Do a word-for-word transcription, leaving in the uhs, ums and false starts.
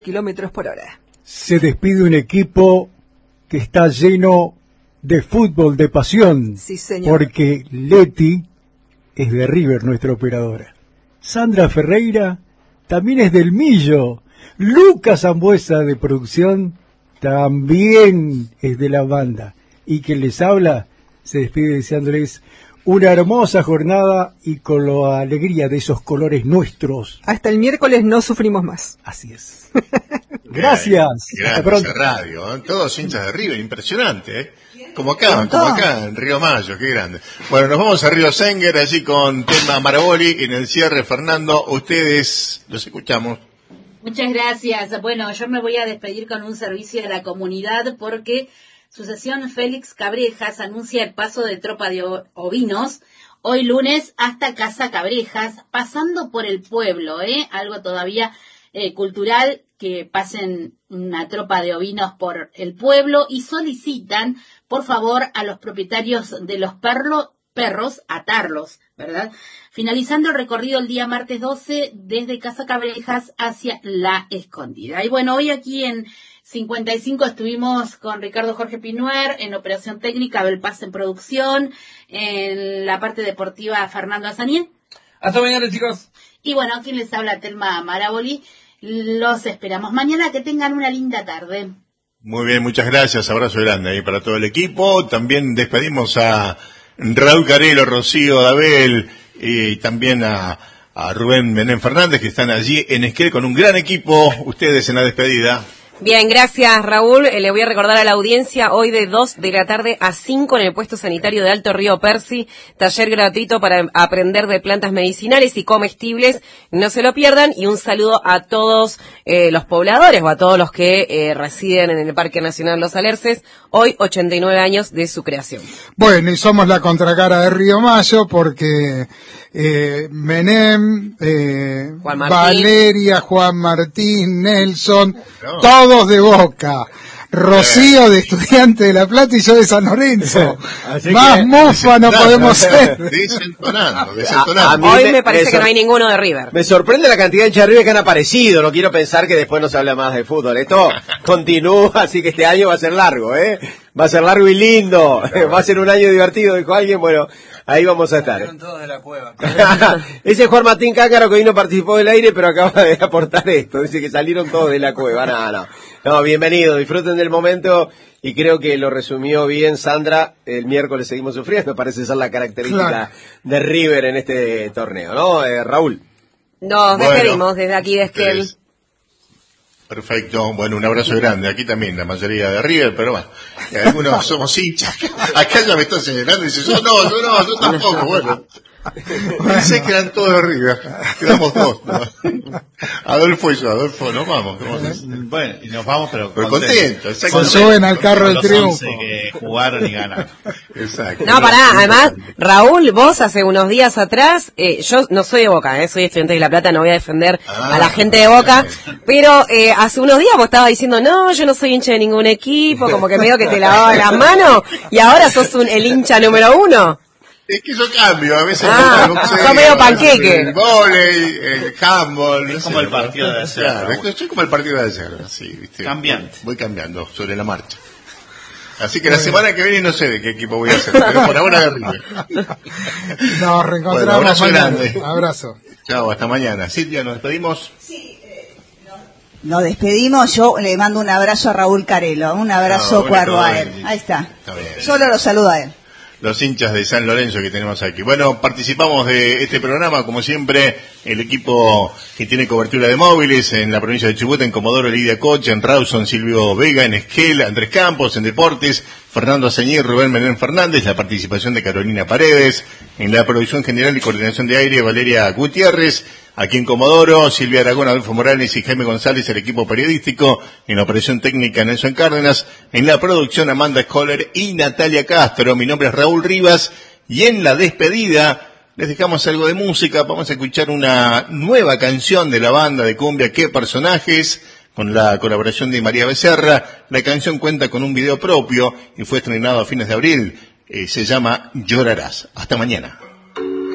kilómetros por hora. Se despide un equipo que está lleno de fútbol, de pasión. Sí, señor. Porque Leti es de River, nuestra operadora. Sandra Ferreira también es del Millo. Lucas Ambuesa de producción también es de la banda. Y quien les habla se despide deseándoles una hermosa jornada y con la alegría de esos colores nuestros. Hasta el miércoles no sufrimos más. Así es. Gracias. Hasta pronto. Radio, ¿eh? Todos hinchas de River, impresionante, ¿eh? Como acá, como acá, en Río Mayo, qué grande. Bueno, nos vamos a Río Senguer, allí con tema Maraboli, en el cierre, Fernando, ustedes los escuchamos. Muchas gracias. Bueno, yo me voy a despedir con un servicio a la comunidad porque Sucesión Félix Cabrejas anuncia el paso de tropa de ovinos hoy lunes hasta Casa Cabrejas, pasando por el pueblo, ¿eh? Algo todavía eh, cultural, que pasen una tropa de ovinos por el pueblo y solicitan, por favor, a los propietarios de los perlo, perros atarlos, ¿verdad? Finalizando el recorrido el día martes doce desde Casa Cabrejas hacia La Escondida. Y bueno, hoy aquí en cincuenta y cinco estuvimos con Ricardo Jorge Pinuer en operación técnica, Abel Paz en producción, en la parte deportiva Fernando Azaniel. Hasta mañana, chicos. Y bueno, aquí les habla Telma Maraboli. Los esperamos mañana, que tengan una linda tarde. Muy bien, muchas gracias, abrazo grande ahí para todo el equipo. También despedimos a Raúl Carelo, Rocío Dabel y también a, a Rubén Menem Fernández, que están allí en Esquel con un gran equipo, ustedes en la despedida. Bien, gracias Raúl. Eh, le voy a recordar a la audiencia, hoy de dos de la tarde a cinco en el puesto sanitario de Alto Río Percy, taller gratuito para aprender de plantas medicinales y comestibles, no se lo pierdan, y un saludo a todos eh, los pobladores o a todos los que eh, residen en el Parque Nacional Los Alerces, hoy ochenta y nueve años de su creación. Bueno, y somos la contracara de Río Mayo porque eh, Menem, eh, Juan Martín. Valeria, Juan Martín, Nelson, no. todos de Boca, Rocío de Estudiante de La Plata y yo de San Lorenzo. Más que, mufa no podemos ser. Desentonando, desentonando. A, a mí Hoy me, me parece me que no hay ninguno de River. Me sorprende la cantidad de hinchas de River que han aparecido. No quiero pensar que después no se habla más de fútbol. Esto continúa, así que este año va a ser largo, ¿eh? Va a ser largo y lindo. Va a ser un año divertido, dijo alguien. Bueno, ahí vamos a estar. Salieron todos de la cueva. Ese es Juan Martín Cácaro, que hoy no participó del aire, pero acaba de aportar esto. Dice que salieron todos de la cueva. No, no. No, bienvenido. Disfruten del momento. Y creo que lo resumió bien Sandra. El miércoles seguimos sufriendo. Parece ser la característica claro. de River en este torneo, ¿no, eh, Raúl? Nos bueno, despedimos desde aquí de Esquel. Es... Perfecto, bueno, un abrazo grande. Aquí también la mayoría de River, pero bueno, algunos somos hinchas. Acá ya me están señalando y dice, yo no, yo no, yo tampoco, bueno. Pensé que eran todos de River, quedamos dos, ¿no? Adolfo y yo, Adolfo, nos vamos. Bueno, y nos vamos, pero, pero contentos. Se suben al carro del triunfo. Que jugaron y ganaron. Exacto. No, pará, además, Raúl, vos hace unos días atrás, eh, yo no soy de Boca, eh, soy estudiante de La Plata, no voy a defender ah, a la gente de Boca, pero eh, hace unos días vos estabas diciendo, no, yo no soy hincha de ningún equipo, como que medio que te lavaba las manos, y ahora sos un, el hincha número uno. Es que yo cambio, a veces ah, me gusta son medio panqueque. El volei, el handball. Es no como sé, el partido de ayer. Claro, es como el partido de ayer, sí, ¿viste? Cambiante. Voy cambiando sobre la marcha. Así que la semana que viene no sé de qué equipo voy a hacer, pero por ahora de River. Nos reencontramos. Bueno, abrazo mañana. grande. Abrazo. Chao, hasta mañana. Silvia, nos despedimos. Sí. Nos despedimos, yo le mando un abrazo a Raúl Carelo, un abrazo no, cuarto a él. Ahí está. está Solo lo saludo a él. Los hinchas de San Lorenzo que tenemos aquí. Bueno, participamos de este programa, como siempre, el equipo que tiene cobertura de móviles en la provincia de Chubut, en Comodoro, Lidia Coche, en Rawson, Silvio Vega, en Esquel, Andrés Campos, en Deportes, Fernando Azañez, Rubén Menem Fernández, la participación de Carolina Paredes, en la producción general y coordinación de aire, Valeria Gutiérrez, aquí en Comodoro, Silvia Aragón, Adolfo Morales y Jaime González, el equipo periodístico, en la operación técnica Nelson Cárdenas, en la producción Amanda Scholler y Natalia Castro. Mi nombre es Raúl Rivas y en la despedida les dejamos algo de música. Vamos a escuchar una nueva canción de la banda de cumbia ¿Qué personajes?, con la colaboración de María Becerra. La canción cuenta con un video propio y fue estrenado a fines de abril. Eh, se llama Llorarás. Hasta mañana.